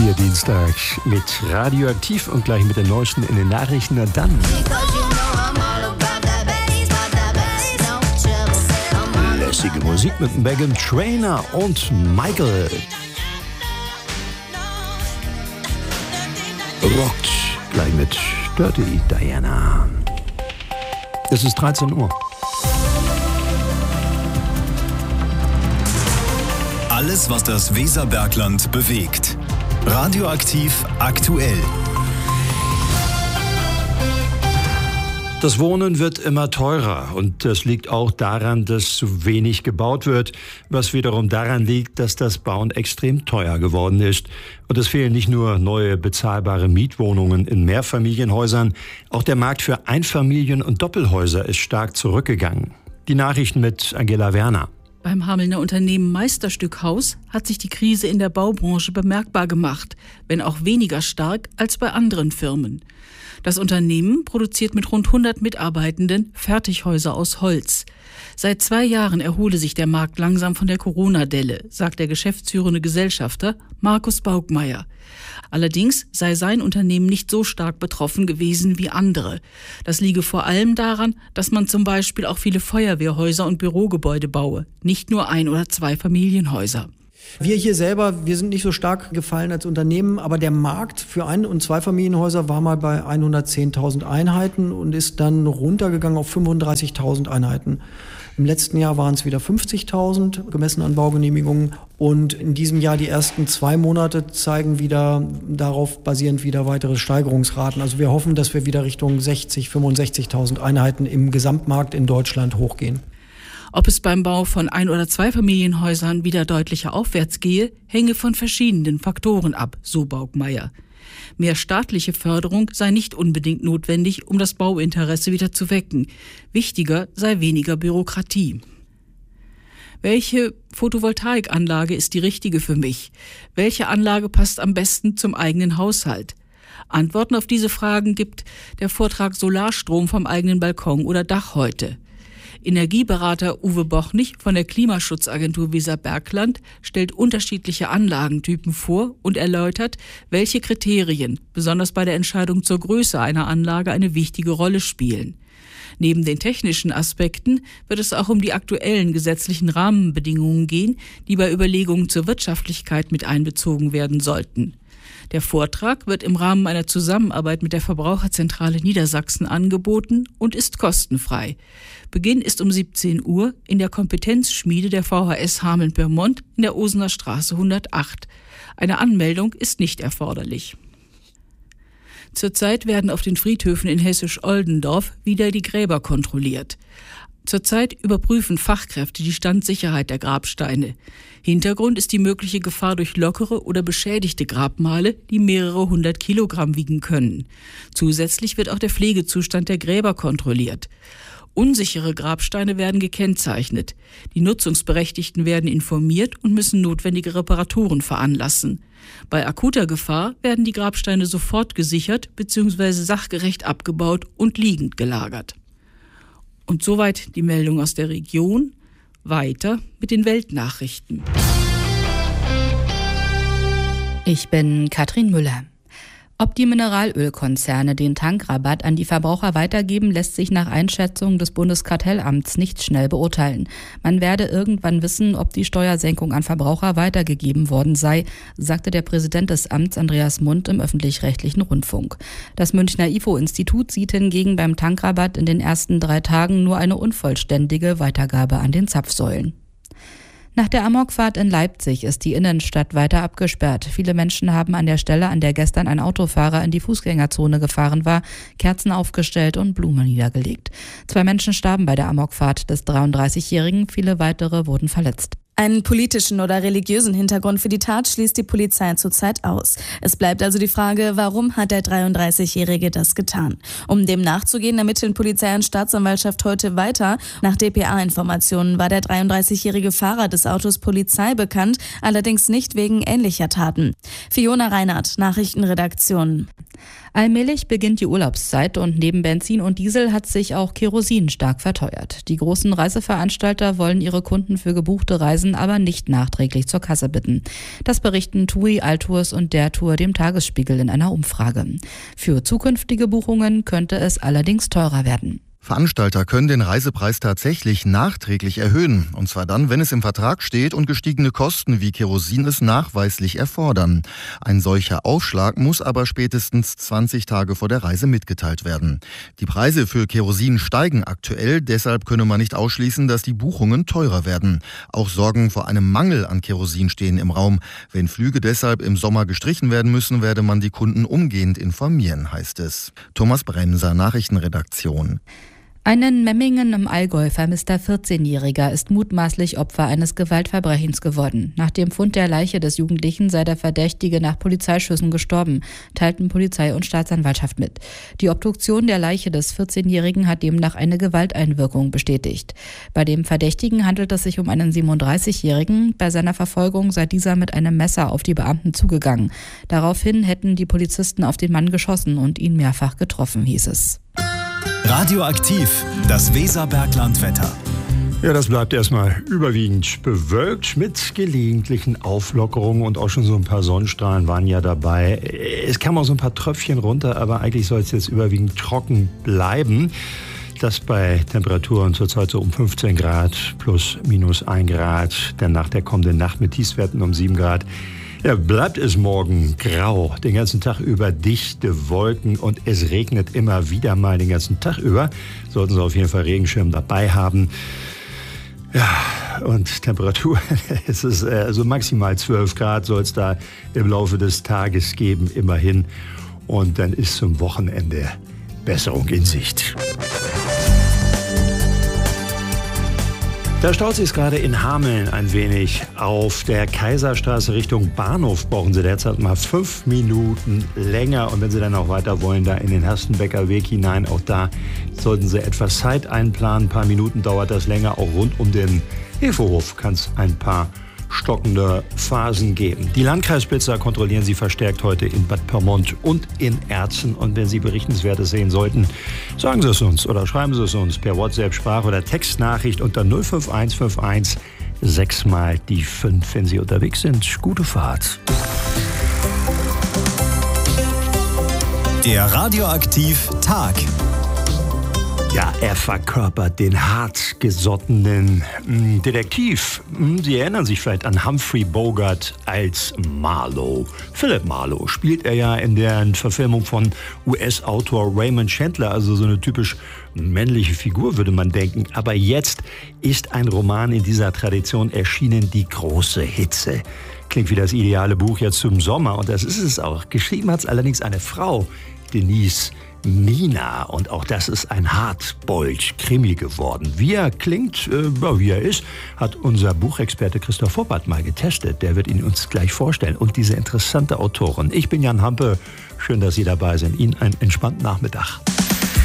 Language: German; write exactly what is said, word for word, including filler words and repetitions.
Ihr Dienstag mit Radioaktiv und gleich mit den Neuesten in den Nachrichten. Und dann lässige Musik mit Meghan Trainor und Michael. Rockt gleich mit Dirty Diana. Es ist dreizehn Uhr. Alles, was das Weserbergland bewegt. Radioaktiv aktuell. Das Wohnen wird immer teurer und das liegt auch daran, dass zu wenig gebaut wird, was wiederum daran liegt, dass das Bauen extrem teuer geworden ist. Und es fehlen nicht nur neue bezahlbare Mietwohnungen in Mehrfamilienhäusern, auch der Markt für Einfamilien- und Doppelhäuser ist stark zurückgegangen. Die Nachrichten mit Angela Werner. Beim Hamelner Unternehmen Meisterstück Haus hat sich die Krise in der Baubranche bemerkbar gemacht, wenn auch weniger stark als bei anderen Firmen. Das Unternehmen produziert mit rund hundert Mitarbeitenden Fertighäuser aus Holz. Seit zwei Jahren erhole sich der Markt langsam von der Corona-Delle, sagt der geschäftsführende Gesellschafter Markus Baugmeier. Allerdings sei sein Unternehmen nicht so stark betroffen gewesen wie andere. Das liege vor allem daran, dass man zum Beispiel auch viele Feuerwehrhäuser und Bürogebäude baue, nicht nur ein- oder zwei Familienhäuser. Wir hier selber, wir sind nicht so stark gefallen als Unternehmen, aber der Markt für Ein- und Zweifamilienhäuser war mal bei hundertzehntausend Einheiten und ist dann runtergegangen auf fünfunddreißigtausend Einheiten. Im letzten Jahr waren es wieder fünfzigtausend, gemessen an Baugenehmigungen. Und in diesem Jahr die ersten zwei Monate zeigen wieder darauf basierend wieder weitere Steigerungsraten. Also wir hoffen, dass wir wieder Richtung sechzig, fünfundsechzigtausend Einheiten im Gesamtmarkt in Deutschland hochgehen. Ob es beim Bau von Ein- oder Zweifamilienhäusern wieder deutlicher aufwärts gehe, hänge von verschiedenen Faktoren ab, so Baugmeier. Mehr staatliche Förderung sei nicht unbedingt notwendig, um das Bauinteresse wieder zu wecken. Wichtiger sei weniger Bürokratie. Welche Photovoltaikanlage ist die richtige für mich? Welche Anlage passt am besten zum eigenen Haushalt? Antworten auf diese Fragen gibt der Vortrag Solarstrom vom eigenen Balkon oder Dach heute. Energieberater Uwe Bochnig von der Klimaschutzagentur Weserbergland stellt unterschiedliche Anlagentypen vor und erläutert, welche Kriterien, besonders bei der Entscheidung zur Größe einer Anlage, eine wichtige Rolle spielen. Neben den technischen Aspekten wird es auch um die aktuellen gesetzlichen Rahmenbedingungen gehen, die bei Überlegungen zur Wirtschaftlichkeit mit einbezogen werden sollten. Der Vortrag wird im Rahmen einer Zusammenarbeit mit der Verbraucherzentrale Niedersachsen angeboten und ist kostenfrei. Beginn ist um siebzehn Uhr in der Kompetenzschmiede der V H S Hameln-Pyrmont in der Osener Straße hundertacht. Eine Anmeldung ist nicht erforderlich. Zurzeit werden auf den Friedhöfen in Hessisch-Oldendorf wieder die Gräber kontrolliert. Zurzeit überprüfen Fachkräfte die Standsicherheit der Grabsteine. Hintergrund ist die mögliche Gefahr durch lockere oder beschädigte Grabmale, die mehrere hundert Kilogramm wiegen können. Zusätzlich wird auch der Pflegezustand der Gräber kontrolliert. Unsichere Grabsteine werden gekennzeichnet. Die Nutzungsberechtigten werden informiert und müssen notwendige Reparaturen veranlassen. Bei akuter Gefahr werden die Grabsteine sofort gesichert bzw. sachgerecht abgebaut und liegend gelagert. Und soweit die Meldung aus der Region. Weiter mit den Weltnachrichten. Ich bin Katrin Müller. Ob die Mineralölkonzerne den Tankrabatt an die Verbraucher weitergeben, lässt sich nach Einschätzung des Bundeskartellamts nicht schnell beurteilen. Man werde irgendwann wissen, ob die Steuersenkung an Verbraucher weitergegeben worden sei, sagte der Präsident des Amts Andreas Mund im öffentlich-rechtlichen Rundfunk. Das Münchner I F O-Institut sieht hingegen beim Tankrabatt in den ersten drei Tagen nur eine unvollständige Weitergabe an den Zapfsäulen. Nach der Amokfahrt in Leipzig ist die Innenstadt weiter abgesperrt. Viele Menschen haben an der Stelle, an der gestern ein Autofahrer in die Fußgängerzone gefahren war, Kerzen aufgestellt und Blumen niedergelegt. Zwei Menschen starben bei der Amokfahrt des dreiunddreißigjährigen, viele weitere wurden verletzt. Einen politischen oder religiösen Hintergrund für die Tat schließt die Polizei zurzeit aus. Es bleibt also die Frage, warum hat der dreiunddreißigjährige das getan? Um dem nachzugehen, ermitteln Polizei und Staatsanwaltschaft heute weiter. Nach D P A-Informationen war der dreiunddreißigjährige Fahrer des Autos Polizei bekannt, allerdings nicht wegen ähnlicher Taten. Fiona Reinhardt, Nachrichtenredaktion. Allmählich beginnt die Urlaubszeit und neben Benzin und Diesel hat sich auch Kerosin stark verteuert. Die großen Reiseveranstalter wollen ihre Kunden für gebuchte Reisen aber nicht nachträglich zur Kasse bitten. Das berichten TUI, Altours und der Tour dem Tagesspiegel in einer Umfrage. Für zukünftige Buchungen könnte es allerdings teurer werden. Veranstalter können den Reisepreis tatsächlich nachträglich erhöhen. Und zwar dann, wenn es im Vertrag steht und gestiegene Kosten wie Kerosin es nachweislich erfordern. Ein solcher Aufschlag muss aber spätestens zwanzig Tage vor der Reise mitgeteilt werden. Die Preise für Kerosin steigen aktuell, deshalb könne man nicht ausschließen, dass die Buchungen teurer werden. Auch Sorgen vor einem Mangel an Kerosin stehen im Raum. Wenn Flüge deshalb im Sommer gestrichen werden müssen, werde man die Kunden umgehend informieren, heißt es. Thomas Bremser, Nachrichtenredaktion. Ein in Memmingen im Allgäu vermisster vierzehnjähriger ist mutmaßlich Opfer eines Gewaltverbrechens geworden. Nach dem Fund der Leiche des Jugendlichen sei der Verdächtige nach Polizeischüssen gestorben, teilten Polizei und Staatsanwaltschaft mit. Die Obduktion der Leiche des vierzehnjährigen hat demnach eine Gewalteinwirkung bestätigt. Bei dem Verdächtigen handelt es sich um einen siebenunddreißigjährigen. Bei seiner Verfolgung sei dieser mit einem Messer auf die Beamten zugegangen. Daraufhin hätten die Polizisten auf den Mann geschossen und ihn mehrfach getroffen, hieß es. Radioaktiv, das Weserberglandwetter. Ja, das bleibt erstmal überwiegend bewölkt mit gelegentlichen Auflockerungen und auch schon so ein paar Sonnenstrahlen waren ja dabei. Es kamen auch so ein paar Tröpfchen runter, aber eigentlich soll es jetzt überwiegend trocken bleiben. Das bei Temperaturen zurzeit so um fünfzehn Grad plus minus ein Grad. Dann nach der kommenden Nacht mit Tiefstwerten um sieben Grad. Ja, bleibt es morgen grau, den ganzen Tag über dichte Wolken und es regnet immer wieder mal den ganzen Tag über. Sollten Sie auf jeden Fall Regenschirm dabei haben. Ja, und Temperatur, es ist also maximal zwölf Grad soll es da im Laufe des Tages geben, immerhin. Und dann ist zum Wochenende Besserung in Sicht. Da staut sich gerade in Hameln ein wenig. Auf der Kaiserstraße Richtung Bahnhof brauchen Sie derzeit mal fünf Minuten länger. Und wenn Sie dann auch weiter wollen, da in den Herstenbecker Weg hinein, auch da sollten Sie etwas Zeit einplanen. Ein paar Minuten dauert das länger. Auch rund um den Hefehof kann es ein paar stockende Phasen geben. Die Landkreisblitzer kontrollieren Sie verstärkt heute in Bad Pyrmont und in Erzen. Und wenn Sie Berichtenswertes sehen sollten, sagen Sie es uns oder schreiben Sie es uns per WhatsApp, Sprach- oder Textnachricht unter null fünf eins fünf eins sechs mal die fünf, wenn Sie unterwegs sind. Gute Fahrt. Der Radioaktiv Tag. Ja, er verkörpert den hartgesottenen mh, Detektiv. Sie erinnern sich vielleicht an Humphrey Bogart als Marlowe. Philip Marlowe spielt er ja in der Verfilmung von U S-Autor Raymond Chandler, also so eine typisch männliche Figur, würde man denken. Aber jetzt ist ein Roman in dieser Tradition erschienen, Die große Hitze. Klingt wie das ideale Buch jetzt zum Sommer und das ist es auch. Geschrieben hat es allerdings eine Frau, Denise Mina. Und auch das ist ein Hartbold-Krimi geworden. Wie er klingt, äh, wie er ist, hat unser Buchexperte Christoph Hoppert mal getestet. Der wird ihn uns gleich vorstellen. Und diese interessante Autorin. Ich bin Jan Hampe. Schön, dass Sie dabei sind. Ihnen einen entspannten Nachmittag.